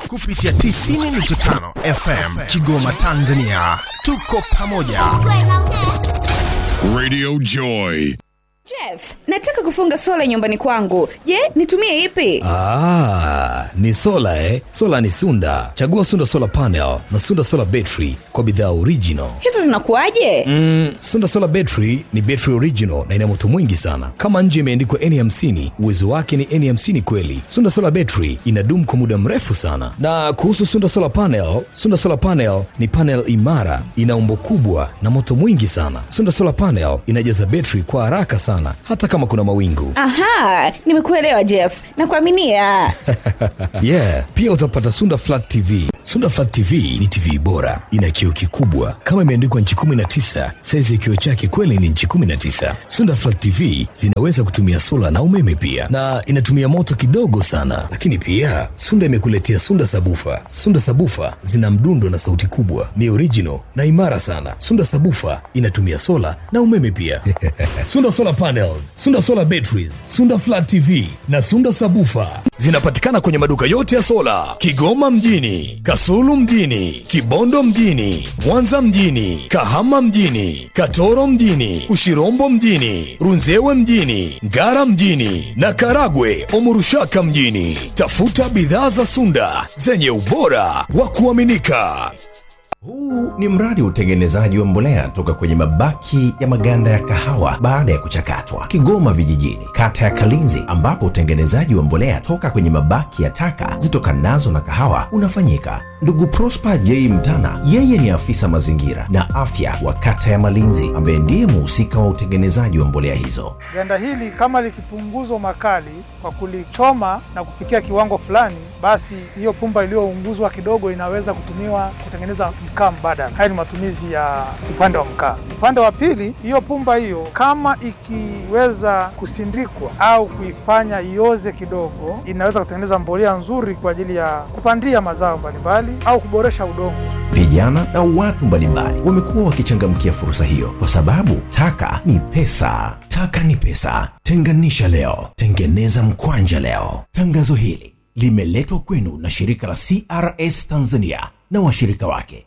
kupitia 90.5 FM Kigoma, Tanzania. Tuko pamoja. Radio Joy. Jeff, nataka kufunga sola nyumbani kwangu. Je, nitumie ipi? Ni sola Sola ni Sunda. Chagua Sunda Solar Panel na Sunda Solar Battery kwa bidhaa original. Hizo zinakuaje? Sunda Solar Battery ni battery original na ina moto mwingi sana. Kama nje imeandikwa N50, uwezo wake ni N50 kweli. Sunda Solar Battery inadumu kwa muda mrefu sana. Na kuhusu Sunda Solar Panel ni panel imara, ina umbo kubwa na moto mwingi sana. Sunda Solar Panel inajaza battery kwa haraka sana hata kama kuna mawingu. Aha, nimekuelewa Jeff. Nakuaminia. Yeah, pia utapata Sunda Flat TV. Sunda Flat TV ni TV bora, ina kioo kikubwa kama imeandikwa inchi 19. Size ya kioo chake kweli ni inchi 19. Sunda Flat TV zinaweza kutumia sola na umeme pia, na inatumia moto kidogo sana. Lakini pia Sunda imekuletea Sunda Sabufa. Sunda Sabufa zina mdundo na sauti kubwa, ni original na imara sana. Sunda Sabufa inatumia sola na umeme pia. Sunda Solar Panels, Sunda Solar Batteries, Sunda Flat TV na Sunda Sabufa zinapatikana kwenye maduka yote ya sola Kigoma mjini, Kasulu mjini, Kibondo mjini, Mwanza mjini, Kahama mjini, Katoro mjini, Ushirombo mjini, Runzewe mjini, Ngara mjini na Karagwe Omurushaka mjini. Tafuta bidhaa za Sunda zenye ubora wa kuaminika. Huu ni mradi wa utengenezaji wa mbolea toka kwenye mabaki ya maganda ya kahawa baada ya kuchakatwa, Kigoma vijijini, kata ya Kalinzi, ambapo utengenezaji wa mbolea toka kwenye mabaki ya taka zitokanazo na kahawa unafanyika. Ndugu Prosper J. Mtana, yeye ni afisa mazingira na afya wa kata ya Malinzi, ambaye ndiye mhusika wa utengenezaji wa mbolea hizo. Ganda hili kama likipunguzwa makali kwa kulichoma na kufikia kiwango fulani, basi hiyo pumba iliyounguzwa kidogo inaweza kutumiwa kutengeneza mkaa mbadala. Haya ni matumizi ya upande wa mkaa. Upande wa pili, hiyo pumba hiyo kama ikiweza kusindikwa au kuifanya ioze kidogo, inaweza kutengeneza mbolea nzuri kwa ajili ya kupandia mazao mbalimbali au kuboresha udongo. Vijana na watu mbalimbali wamekuwa wakichangamkia fursa hiyo kwa sababu taka ni pesa. Taka ni pesa. Tenganisha leo, tengeneza mkwanja leo. Tangazo hili limeletwa kwenu na shirika la CRS Tanzania na washirika wake.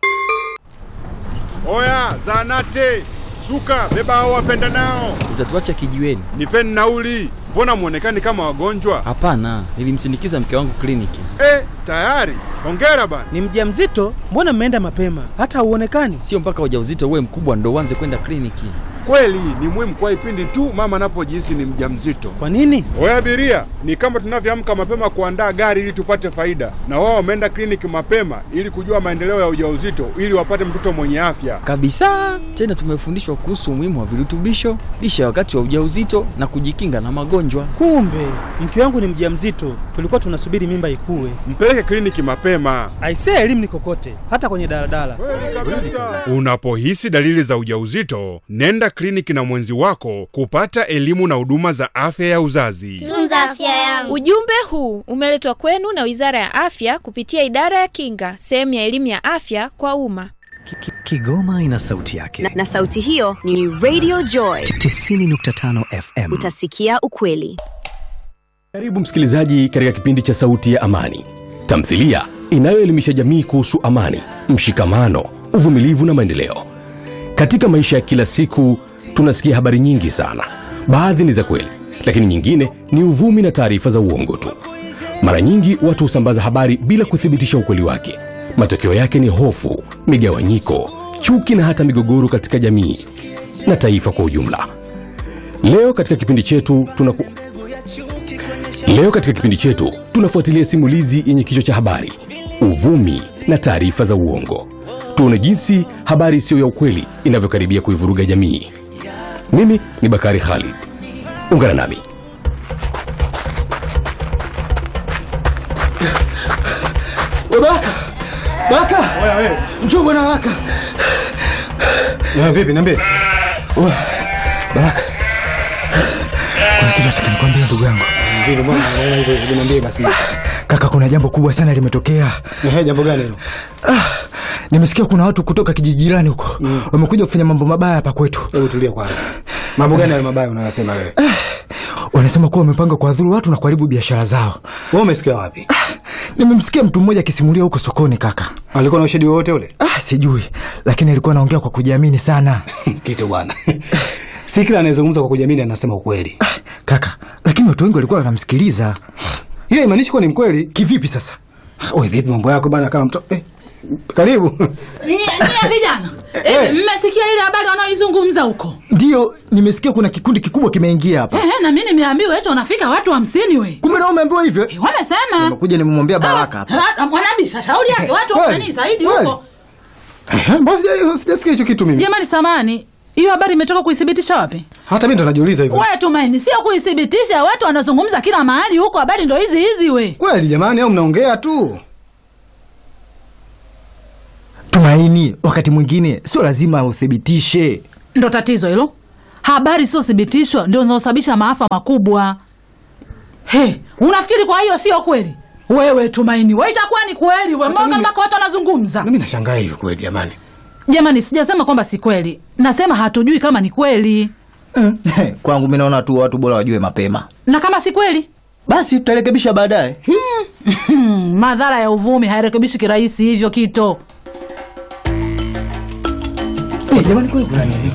Oya, zanate, suka, beba hao wapenda nao. Utatuacha kijiweni? Nipeni nauli. Mbona muonekani kama wagonjwa? Hapana, nilimsindikiza mke wangu kliniki. Tayari. Hongera bana. Ni mjamzito? Mbona mmeenda mapema? Hata huonekani. Sio mpaka ujauzito uwe mkubwa ndo uanze kwenda kliniki. Kweli ni muhimu kwa ipindi tu mama anapojihisi ni mjamzito. Kwa nini? Oya abiria, ni kama tunavyoamka mapema kuandaa gari ili tupate faida, na wao wameenda kliniki mapema ili kujua maendeleo ya ujauzito ili wapate mtoto mwenye afya. Kabisa. Tena tumefundishwa kuhusu umuhimu wa virutubisho, lishe wakati wa ujauzito na kujikinga na magonjwa. Kumbe mke wangu ni mjamzito, tulikuwa tunasubiri mimba ikue. Mpeleke kliniki mapema. Aisee, elimu ni kokote, hata kwenye daladala. Unapohisi dalili za ujauzito, nenda kliniki na mwenzi wako kupata elimu na huduma za afya ya uzazi. Tunza afya yangu. Ujumbe huu umeletwa kwenu na Wizara ya Afya kupitia Idara ya Kinga, sehemu ya elimu ya afya kwa umma. Kigoma ina sauti yake. Na sauti hiyo ni Radio Joy 90.5 FM. Utasikia ukweli. Karibu msikilizaji katika kipindi cha Sauti ya Amani, tamthilia inayoelimisha jamii kuhusu amani, mshikamano, uvumilivu na maendeleo. Katika maisha ya kila siku tunasikia habari nyingi sana. Baadhi ni za kweli, lakini nyingine ni uvumi na taarifa za uongo tu. Mara nyingi watu husambaza habari bila kuthibitisha ukweli wake. Matokeo yake ni hofu, migawanyiko, chuki na hata migogoro katika jamii na taifa kwa ujumla. Leo katika kipindi chetu tunafuatilia simulizi yenye kichwa cha habari, uvumi na taarifa za uongo. Tuone jinsi habari isiyo ya ukweli inavyokaribia kuivuruga jamii. Mimi ni Bakari Khalid. Ungana nami. Baka! Oya wewe. Njoo bwana Baka. Vipi niambie? Baraka. Kuna kitu nikwambia ndugu yangu. Ndio bwana, naona hivyo niambie basi. Kaka, kuna jambo kubwa sana limetokea. Jambo gani hilo? Nimesikia kuna watu kutoka kijiji jirani huko wamekuja kufanya mambo mabaya hapa kwetu. Hebu tulia kwanza. Mambo gani hayo mabaya unayosema wewe? Wanasema kuwa wamepanga kuadhuru watu na kuharibu biashara zao. Wewe umesikia wapi? Nimemsikia mtu mmoja akisimulia huko sokoni kaka. Alikuwa na ushahidi wote ule? Sijui, lakini alikuwa anaongea kwa kujiamini sana. Kitu bwana. Si kila anayezungumza kwa kujiamini anasema ukweli. Kaka, lakini watu wengi walikuwa wanamsikiliza. Hiyo haimaanishi kuwa ni mkweli. Kivipi sasa? Wewe vipi mambo yako bwana kama mtoto? Karibu. Ni vijana. Mmesikia ile habari wanaoizungumza huko? Ndio, nimesikia kuna kikundi kikubwa kimeingia hapa. Na mimi nimeambiwa eti wanafika watu 50 we. Kumbe na umeambiwa hivyo? Wamesema. Nimekuja nimemwambia Baraka hapa. Mwanabisha shauri yake watu wafanye zaidi huko. Basi sijasikia hicho kitu mimi. Jamani samani, hiyo habari imetoka kuithibitisha wapi? Hata mimi ndo najiuliza hivyo. Wewe Tumaini, sio kuithibitisha, watu wanazungumza kila mahali huko, habari ndo hizi we. Kweli jamani au mnaongea tu? Tumaini, wakati mwingine sio lazima uthibitishe. Ndo tatizo hilo. Habari sio thibitishwa ndio zinazosababisha maafa makubwa. Unafikiri kwa hiyo sio kweli? Wewe Tumaini, wewe itakuwa ni kweli wewe mbona kama watu wanazungumza? Mimi nashangaa hivyo kweli jamani. Jamani, sijasema kwamba si kweli. Nasema hatujui kama ni kweli. Kwangu mimi naona tu watu bora wajue mapema. Na kama si kweli, basi tutarekebisha baadaye. Madhara ya uvumi hairekebishi kirahisi hivyo kito. Jamani kuna nini?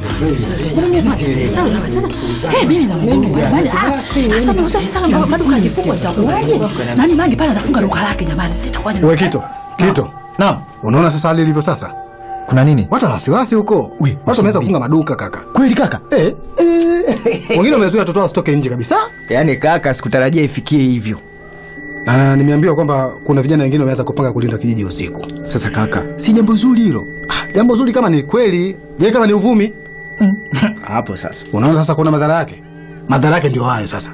Mimi na Mungu jamani. Sasa maduka yafungwa itakuwaje? Nani mangi pale anafunga duka lake jamani, sasa itakuwaje? Wewe Kito. Naam. Unaona sasa hali ilivyo sasa? Kuna nini? Watu wana wasiwasi huko. Watu wameweza kufunga maduka kaka. Kweli kaka? Wengine wamezuia watoto wao stoke nje kabisa. Yaani kaka, sikutarajia ifikie hivyo. Nimeambiwa kwamba kuna vijana wengine wameanza kupanga kulinda kijiji usiku. Sasa kaka, si jambo zuri hilo? Jambo zuri kama ni kweli, je kama ni uvumi? Hapo sasa. Unaona sasa kuna madhara yake? Madhara yake ndio hayo sasa.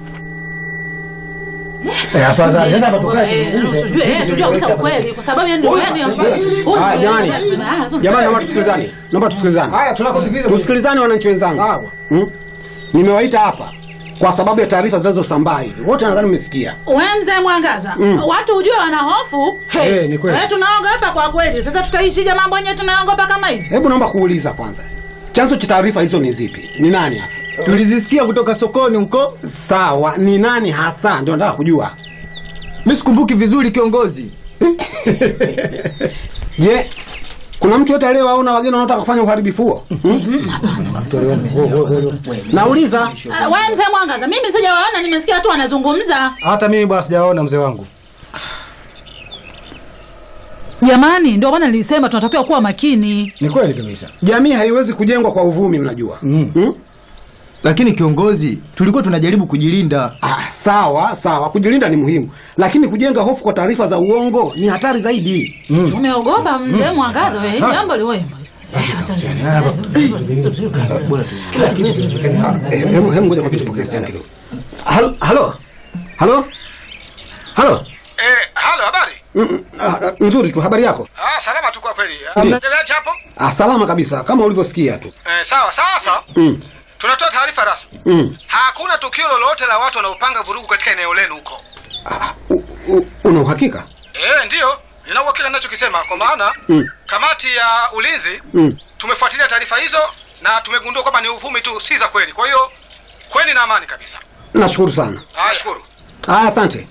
Afadhali sasa tukae. Tujue ukweli kwa sababu ndio jamani. Jamani naomba tusikilizane. Haya tunakosikiliza. Tusikilizane wananchi wenzangu. Nimewaita hapa kwa sababu ya taarifa zinazosambaa hivi. Wote nadhani mmesikia. Wenze Mwangaza. Watu ujue wana hofu. Ni kweli. Tunaogopa kwa kweli. Sasa tutaishije mambo yenyewe tunaogopa kama hivi? Hebu naomba kuuliza kwanza. Chanzo cha taarifa hizo ni zipi? Ni nani hasa? Tulizisikia kutoka sokoni huko. Sawa, ni nani hasa? Ndio nataka kujua. Mimi sikumbuki vizuri kiongozi. Je, kuna mtu yote leo aona wageni wanataka kufanya uharibifu huo? Nauliza. Wenze Mwangaza, mimi sijawaona, nimesikia tu wanazungumza. Hata mimi bwana sijaona mzee wangu. Jamani, ndio maana nilisema tunatakiwa kuwa makini. Ni kweli kabisa. Jamii haiwezi kujengwa kwa uvumi mnajua. Lakini kiongozi, tulikuwa tunajaribu kujilinda. Sawa, kujilinda ni muhimu. Lakini kujenga hofu kwa taarifa za uongo ni hatari zaidi. Umeogopa mzee Mwangaza wewe? Jambo liwe. Hebu ngoja kwa kitu pokea simu kidogo. Halo. Halo, habari? Nzuri tu, habari yako? Salama tu kwa kweli. Unaendeleaje hapo? Salama kabisa, kama ulivyosikia tu. Sawa. Tunatoa taarifa rasmi. Hakuna tukio lolote la watu wanaopanga vurugu katika eneo lenu huko. Una uhakika? Ndio. Nina uhakika ninachokisema kwa maana kamati ya ulinzi tumefuatilia taarifa hizo na tumegundua kwamba ni uvumi tu, si za kweli. Kwa hiyo kweli na amani kabisa. Nashukuru sana. Shukuru. Asante.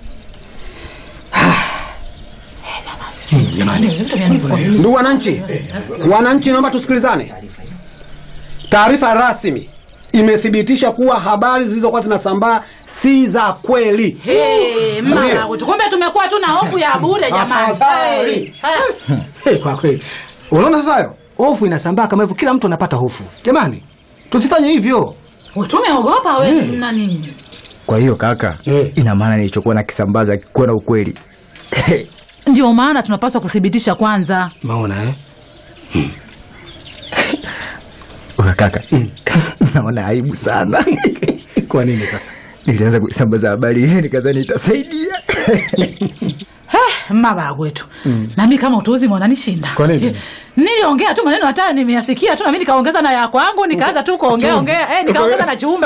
Ndugu wananchi naomba tusikilizane. Taarifa rasmi imethibitisha kuwa habari zilizokuwa zinasambaa si za kweli. Mama wetu, kumbe tumekuwa tu na hofu ya bure jamani. Kwa kweli. Unaona sasa hofu inasambaa kama hivyo, kila mtu anapata hofu. Jamani, tusifanye hivyo. Tumeogopa wewe na nini? Kwa hiyo kaka, ina maana nilichokuwa na kisambaza kikuwa na ukweli. Ndio maana tunapaswa kuthibitisha kwanza. Maona Kaka, naona aibu sana. Kwa nini sasa? Nilianza kusambaza habari nikadhani itasaidia. Mama wetu. Na mimi kama utuzi mwananishinda. Kwa nini? Niliongea tu maneno hata nimeyasikia tu na mimi nikaongeza na ya kwangu, nikaanza tu kuongea. Nikaongeza na chumvi.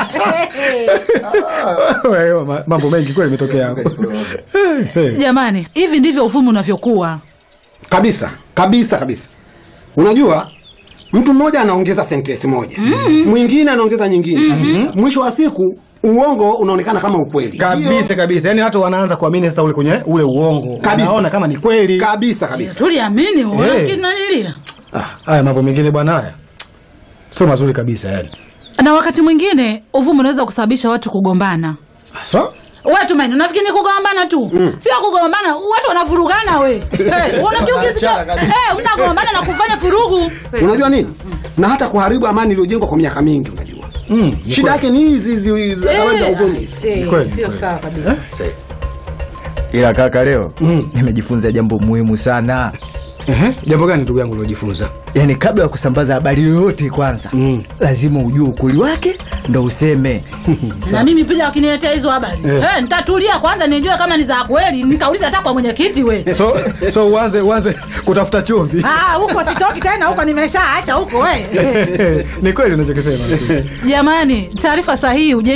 Wewe mambo mengi kweli yametokea hapo. Jamani, hivi ndivyo uvumi unavyokuwa. Kabisa. Unajua mtu mmoja anaongeza sentence moja, mwingine anaongeza nyingine. Mwisho wa siku uongo unaonekana kama ukweli. Kabisa kabisa. Yaani watu wanaanza kuamini sasa ule kwenye ule uongo. Wanaona kama ni kweli. Kabisa kabisa. Tuliamini unafikiri nani? Haya mambo mengine bwana haya. Sio mazuri kabisa yani. Na wakati mwingine uvumi unaweza kusababisha watu kugombana. So? Wewe Tumaini, unafikiri ni kugombana tu? Sio kugombana, watu wanavurugana we. Unakiukiza. Mnagombana na kufanya furugu. Unajua nini? Na hata kuharibu amani iliyojengwa kwa miaka mingi unajua. Shida yake ni hizi habari za uvumi. Sio sawa kabisa. Ila kaka leo nimejifunza jambo muhimu sana. Jambo gani ndugu yangu unajifunza? Yaani kabla ya kusambaza habari yoyote kwanza lazima ujue ukweli wake ndo useme. Na mimi pia wakiniletea hizo habari nitatulia kwanza nijue kama ni za kweli, nikauliza hata kwa mwenyekiti we. So uanze kutafuta chumvi. Huko sitoki tena, huko nimeshaacha huko we. Ni kweli unachokisema. Jamani, taarifa sahihi